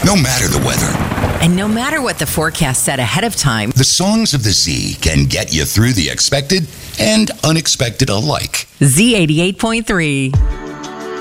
No matter the weather. And no matter what the forecast said ahead of time, The songs of the Z can get you through the expected and unexpected alike. Z88.3.